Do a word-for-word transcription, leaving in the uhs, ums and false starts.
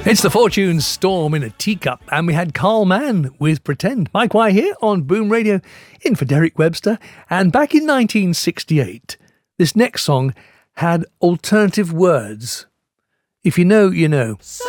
It's the Fortune Storm in a Teacup, and we had Carl Mann with Pretend. Mike White here on Boom Radio, in for Derek Webster. And back in nineteen sixty-eight, this next song had alternative words. If you know, you know.